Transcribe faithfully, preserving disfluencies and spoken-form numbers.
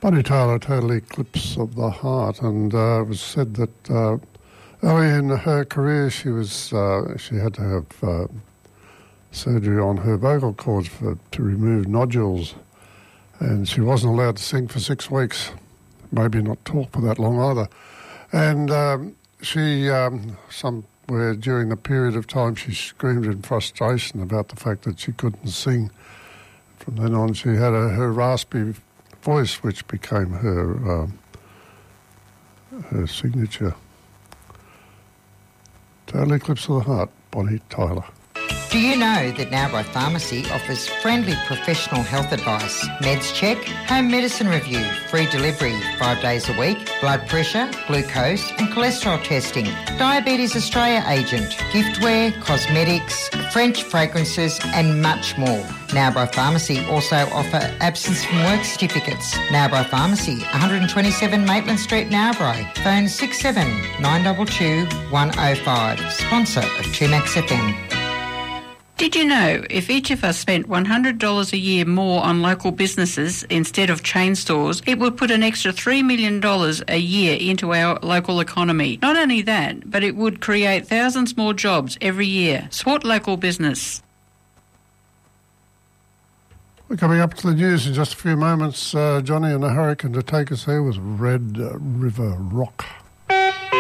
Bonnie Tyler, total eclipse of the heart, and uh, it was said that uh, early in her career she was uh, she had to have uh, surgery on her vocal cords for, to remove nodules, and she wasn't allowed to sing for six weeks, maybe not talk for that long either. And um, she, um, somewhere during the period of time, she screamed in frustration about the fact that she couldn't sing. From then on, she had a, her raspy voice, which became her um, her signature. Total eclipse of the heart, Bonnie Tyler. Do you know that Narrabri Pharmacy offers friendly professional health advice, meds check, home medicine review, free delivery five days a week, blood pressure, glucose and cholesterol testing, Diabetes Australia agent, giftware, cosmetics, French fragrances and much more. Narrabri Pharmacy also offer absence from work certificates. Narrabri Pharmacy, one twenty-seven Maitland Street, Narrabri. Phone six seven nine two two one oh five. Sponsor of two Max F M. Did you know if each of us spent one hundred dollars a year more on local businesses instead of chain stores, it would put an extra three million dollars a year into our local economy? Not only that, but it would create thousands more jobs every year. Support local business. We're coming up to the news in just a few moments. Uh, Johnny and the Hurricane to take us there was Red River Rock.